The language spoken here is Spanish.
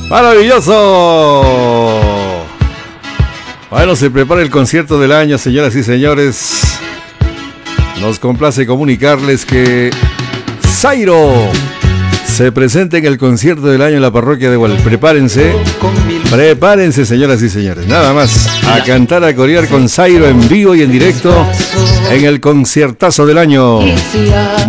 ¡Maravilloso! Bueno, se prepara el concierto del año, señoras y señores. Nos complace comunicarles que Zairo se presenta en el concierto del año en la parroquia de Gual. Prepárense, señoras y señores. Nada más, a cantar, a corear con Zairo en vivo y en directo en el conciertazo del año.